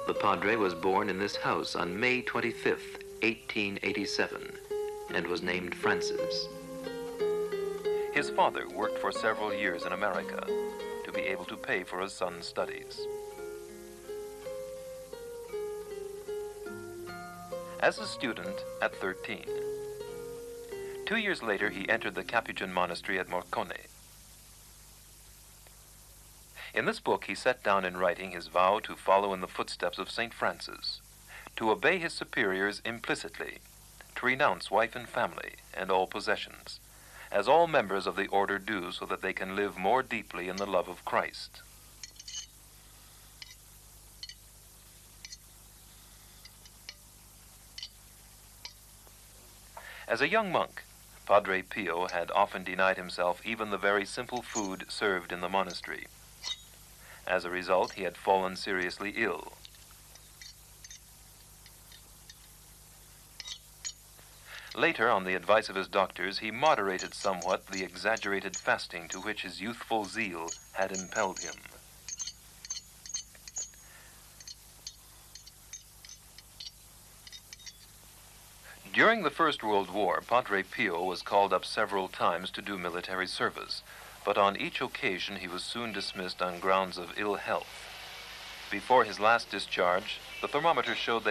The Padre was born in this house on May 25th, 1887, and was named Francis. His father worked for several years in America to be able to pay for his son's studies. As a student at 13. 2 years later, he entered the Capuchin monastery at Morcone. In this book, he set down in writing his vow to follow in the footsteps of St. Francis, to obey his superiors implicitly, to renounce wife and family and all possessions, as all members of the order do, so that they can live more deeply in the love of Christ. As a young monk, Padre Pio had often denied himself even the very simple food served in the monastery. As a result, he had fallen seriously ill. Later, on the advice of his doctors, he moderated somewhat the exaggerated fasting to which his youthful zeal had impelled him. During the First World War, Padre Pio was called up several times to do military service, but on each occasion he was soon dismissed on grounds of ill health. Before his last discharge, the thermometer showed that